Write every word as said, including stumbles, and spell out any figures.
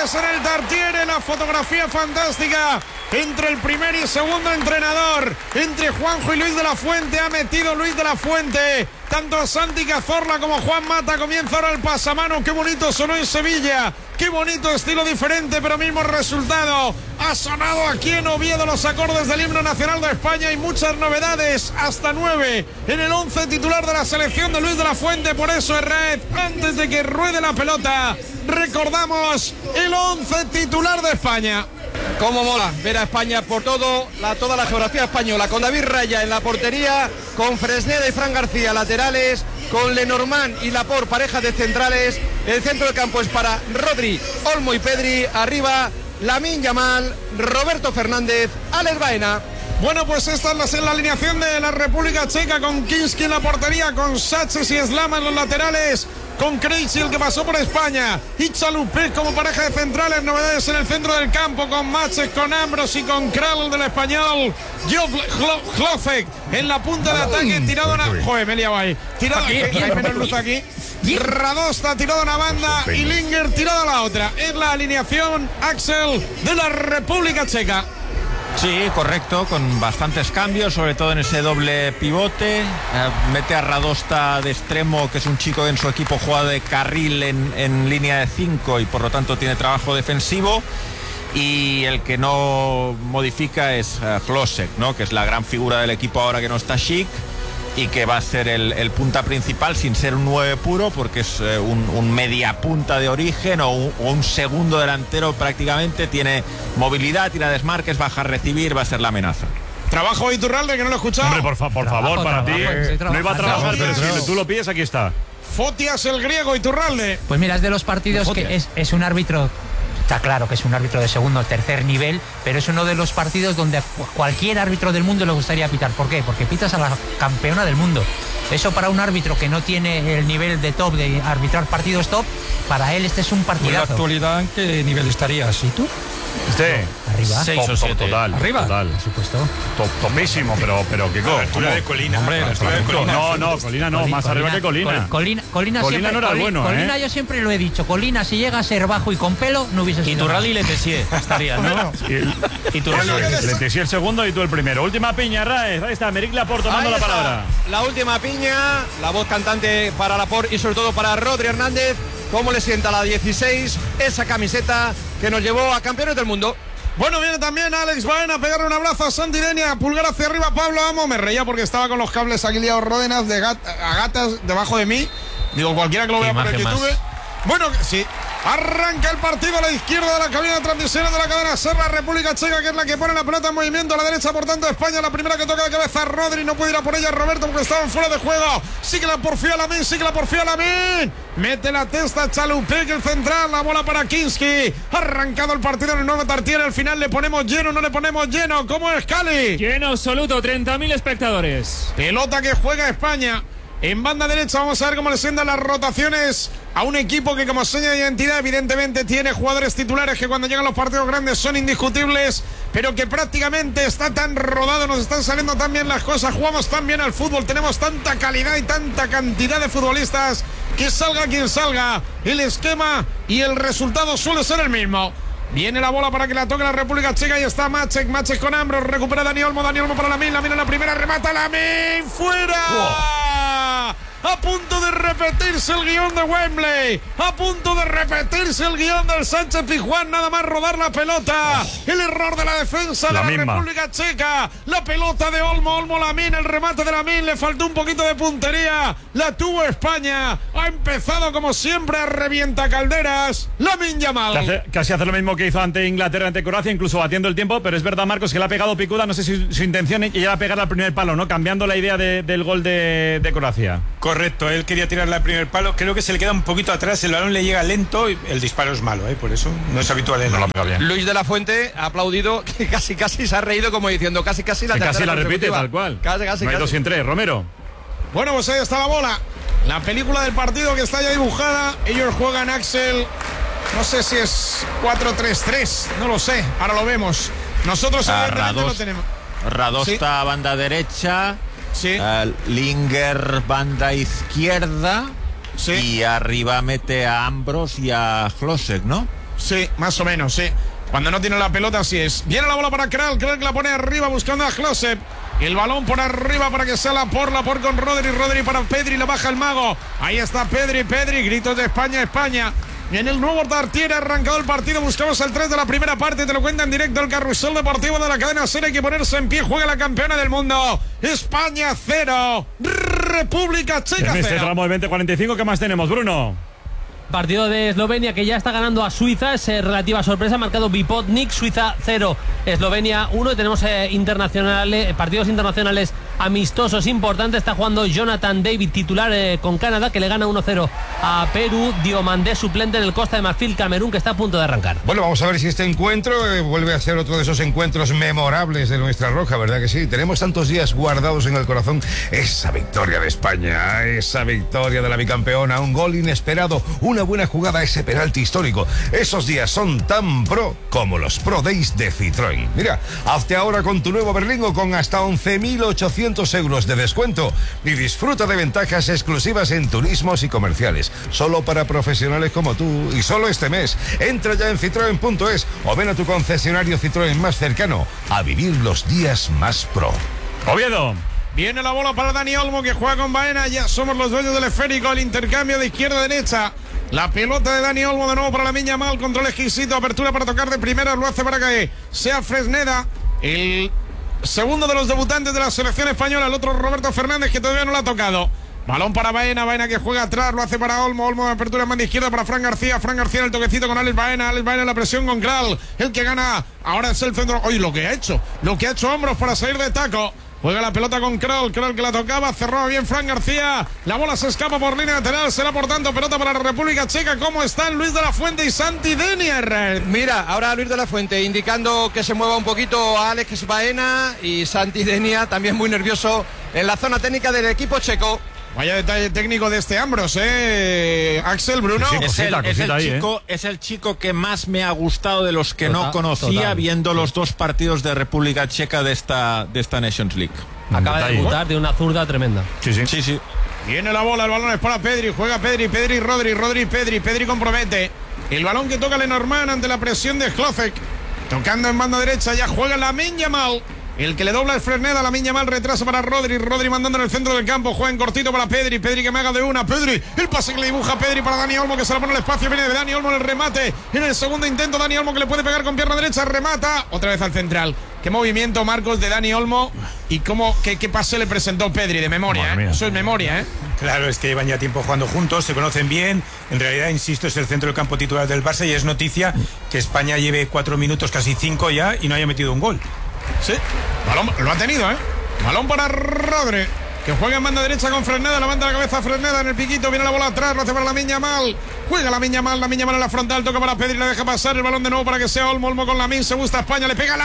novedades en el Tartiere, la fotografía fantástica entre el primer y segundo entrenador, entre Juanjo y Luis de la Fuente. Ha metido Luis de la Fuente tanto a Santi Cazorla como Juan Mata. Comienza ahora el pasamano. Qué bonito sonó en Sevilla, qué bonito estilo diferente, pero mismo resultado. Ha sonado aquí en Oviedo los acordes del himno nacional de España y muchas novedades, hasta nueve en el once titular de la selección de Luis de la Fuente. Por eso, Herrera, antes de que ruede la pelota, recordamos el once titular de España. Cómo mola ver a España por todo, la, toda la geografía española, con David Raya en la portería, con Fresneda y Fran García laterales, con Lenormand y Laporte pareja de centrales. El centro del campo es para Rodri, Olmo y Pedri. Arriba Lamine Yamal, Roberto Fernández, Alex Baena. Bueno, pues esta es la, la alineación de la República Checa, con Kinski en la portería, con Sánchez y Slama en los laterales, con Krejci, el que pasó por España, y Chalupé como pareja de centrales. Novedades en el centro del campo, con Maches, con Ambros y con Kral del español. Hlofek en la punta de ataque, tirado a una... Joder, me he liado ahí. Tirado aquí, hay menos luz aquí. Radosta tirado a una banda y Linger tirado a la otra. Es la alineación, Axel, de la República Checa. Sí, correcto, con bastantes cambios, sobre todo en ese doble pivote. Eh, mete a Radosta de extremo, que es un chico que en su equipo juega de carril en, en línea de cinco y por lo tanto tiene trabajo defensivo. Y el que no modifica es uh, Hlosek, ¿no? Que es la gran figura del equipo ahora que no está Schick y que va a ser el, el punta principal sin ser un nueve puro, porque es eh, un, un media punta de origen o un, o un segundo delantero prácticamente. Tiene movilidad, tira desmarques, baja a recibir, va a ser la amenaza. Trabajo Iturralde, que no lo he escuchado. Hombre, por, fa por trabajo, favor, para trabajo, ti sí, no iba a trabajar, pero trabajo. si tú lo pides, aquí está. Fotias el griego, Iturralde. Pues mira, es de los partidos que es, es un árbitro. Está claro que es un árbitro de segundo o tercer nivel, pero es uno de los partidos donde a cualquier árbitro del mundo le gustaría pitar. ¿Por qué? Porque pitas a la campeona del mundo. Eso para un árbitro que no tiene el nivel de top de arbitrar partidos top, para él este es un partidazo. En la actualidad, ¿en qué nivel estarías? ¿Y tú? Este, arriba. seis o siete. Total, arriba. Total. Por supuesto. Top, topísimo, pero, pero ¿qué cosa? Altura de Colina. Hombre, la altura de Colina. No, no, Colina no, Colina, más arriba que Colina. Colina, Colina, Colina siempre, no era Colina, bueno, Colina ¿eh? yo siempre lo he dicho. Colina, si llega a ser bajo y con pelo, no hubiese sido. Iturralde y Letessier estaría, ¿no? Iturralde. Le te el segundo y tú el primero. Última piña, Raez. Ahí está, Meric Laporte tomando Ahí la está, palabra. la última piña, la voz cantante para Laporte y sobre todo para Rodri Hernández. Cómo le sienta la dieciséis, esa camiseta que nos llevó a campeones del mundo. Bueno, viene también Alex Baena a pegarle un abrazo a Santi Denia, pulgar hacia arriba Pablo Amo. Me reía porque estaba con los cables aquí liados Ródenas de gat a gatas debajo de mí. Digo, cualquiera que lo vea por el YouTube. Más. Bueno, sí. Arranca el partido a la izquierda de la cabina de transmisión de la cadena SER, la República Checa, que es la que pone la pelota en movimiento. A la derecha, por tanto, España. La primera que toca la cabeza, Rodri. No puede ir a por ella Roberto porque estaban fuera de juego. Sí que la porfía Lamine, sí que la porfía Lamine. Mete la testa Chalupé, que el central. La bola para Kinski. Arrancado el partido en el nuevo Tartiere. Al final le ponemos lleno, no le ponemos lleno. ¿Cómo es, Cali? Lleno absoluto, treinta mil espectadores. Pelota que juega España. En banda derecha vamos a ver cómo le sientan las rotaciones a un equipo que como seña de identidad evidentemente tiene jugadores titulares que cuando llegan los partidos grandes son indiscutibles, pero que prácticamente está tan rodado, nos están saliendo tan bien las cosas, jugamos tan bien al fútbol, tenemos tanta calidad y tanta cantidad de futbolistas que salga quien salga, el esquema y el resultado suele ser el mismo. Viene la bola para que la toque la República Checa y está Maček, Maček con Ambros, recupera Dani Olmo, Dani Olmo para Lamine, Lamine en la primera, remata Lamine, ¡fuera! ¡Wow! A punto de repetirse el guión de Wembley, a punto de repetirse el guión del Sánchez Pizjuán, nada más rodar la pelota, el error de la defensa de la, la República Checa, la pelota de Olmo, Olmo Lamine, el remate de Lamine, le faltó un poquito de puntería, la tuvo España, ha empezado como siempre a revienta calderas, Lamine Yamal. Hace, casi hace lo mismo que hizo ante Inglaterra, ante Croacia, incluso batiendo el tiempo, pero es verdad, Marcos, que le ha pegado picuda, no sé si su, su intención es llegar a pegar al primer palo, ¿no? Cambiando la idea de, del gol de, de Croacia. Correcto, él quería tirarle al primer palo, creo que se le queda un poquito atrás, el balón le llega lento y el disparo es malo, ¿eh? Por eso no es habitual en no la... Luis de la Fuente ha aplaudido, que casi casi se ha reído como diciendo casi casi la que tercera casi la repite tal cual. Casi casi. No hay casi. dos y en tres, Romero. Bueno, pues ahí está la bola, la película del partido que está ya dibujada. Ellos juegan, Axel, no sé si es cuatro tres tres, no lo sé, ahora lo vemos. Nosotros evidentemente Rados, lo tenemos. Radosta, ¿sí? Banda derecha, sí. uh, Linger banda izquierda, sí. Y arriba mete a Ambros y a Hlosek, ¿no? Sí, más o menos, sí. Cuando no tiene la pelota, así es. Viene la bola para Kral, Kral que la pone arriba buscando a Klose. El balón por arriba para que sea la por, la por con Rodri, Rodri para Pedri, la baja el mago. Ahí está Pedri, Pedri, gritos de España, España. En el nuevo Tartiere ha arrancado el partido, buscamos el tres de la primera parte, te lo cuenta en directo el Carrusel Deportivo de la cadena SER. Hay que ponerse en pie, juega la campeona del mundo. España cero, República Checa En este cero. tramo de veinte cuarenta y cinco, ¿qué más tenemos, Bruno? Partido de Eslovenia que ya está ganando a Suiza, es eh, relativa sorpresa, marcado Vipotnik, Suiza cero, Eslovenia uno. Y tenemos eh, internacionales, partidos internacionales amistosos importantes. Está jugando Jonathan David, titular eh, con Canadá, que le gana uno cero a Perú. Diomandé, suplente en el Costa de Marfil, Camerún, que está a punto de arrancar. Bueno, vamos a ver si este encuentro eh, vuelve a ser otro de esos encuentros memorables de nuestra roja, ¿verdad que sí? Tenemos tantos días guardados en el corazón esa victoria de España, esa victoria de la bicampeona, un gol inesperado, una buena jugada, ese penalti histórico. Esos días son tan pro como los Pro Days de Citroën. Mira, hazte ahora con tu nuevo Berlingo con hasta once mil ochocientos euros de descuento y disfruta de ventajas exclusivas en turismos y comerciales, solo para profesionales como tú y solo este mes. Entra ya en citroen punto es o ven a tu concesionario Citroën más cercano a vivir los días más pro. Oviedo. Viene la bola para Dani Olmo, que juega con Baena. Ya somos los dueños del esférico. El intercambio de izquierda a derecha. La pelota de Dani Olmo de nuevo para Lamine Yamal. Control exquisito. Apertura para tocar de primera. Lo hace para que sea Fresneda. El segundo de los debutantes de la selección española. El otro Roberto Fernández, que todavía no lo ha tocado. Balón para Baena. Baena que juega atrás. Lo hace para Olmo. Olmo de apertura en banda izquierda para Fran García. Fran García en el toquecito con Alex Baena. Alex Baena en la presión con Kral. El que gana. Ahora es el centro. Oye, lo que ha hecho. Lo que ha hecho hombros para salir de taco. Juega la pelota con Kral, Kral que la tocaba, cerraba bien Fran García. La bola se escapa por línea lateral, será por tanto pelota para la República Checa. ¿Cómo están Luis de la Fuente y Santi Denier? Mira, ahora Luis de la Fuente indicando que se mueva un poquito a Alex Baena y Santi Denia también muy nervioso en la zona técnica del equipo checo. Vaya detalle técnico de este Ambros, ¿eh? Axel, Bruno. Sí, sí, es, el, es, el ahí, chico, ¿eh? es el chico que más me ha gustado de los que Total, no conocía total. viendo los dos partidos de República Checa de esta, de esta Nations League. Acaba de Detalle. debutar de una zurda tremenda. Sí, sí. Sí, sí. Viene la bola, el balón es para Pedri, juega Pedri, Pedri, Rodri, Rodri, Pedri, Pedri compromete. El balón que toca Lenormand ante la presión de Klosek. Tocando en banda derecha, ya juega Lamine Yamal. El que le dobla el Fresneda, Lamine Yamal, retraso para Rodri, Rodri mandando en el centro del campo, juega en cortito para Pedri, Pedri que me haga de una, Pedri, el pase que le dibuja Pedri para Dani Olmo, que se la pone el espacio, viene de Dani Olmo en el remate, en el segundo intento Dani Olmo que le puede pegar con pierna derecha, remata, otra vez al central. Qué movimiento, Marcos, de Dani Olmo y cómo, qué, qué pase le presentó Pedri, de memoria, ¿eh? Eso es memoria, ¿eh? Claro, es que llevan ya tiempo jugando juntos, se conocen bien. En realidad, insisto, es el centro del campo titular del Barça y es noticia que España lleve cuatro minutos, casi cinco ya, y no haya metido un gol. Sí, balón, lo ha tenido, ¿eh? Balón para Rodri, que juega en banda derecha con Fresneda, levanta la cabeza Fresneda en el piquito, viene la bola atrás, lo hace para Lamine Yamal, juega Lamine Yamal, Lamine Yamal en la frontal, toca para Pedri, le deja pasar el balón de nuevo para que sea Olmo, Olmo con Lamine, se gusta España, le pega la